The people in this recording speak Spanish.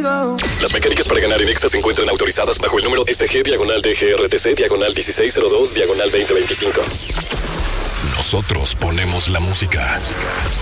contigo. Las mecánicas para ganar en Exa se encuentran autorizadas bajo el número SG/DGRTC/1602/2025. Nosotros ponemos la música.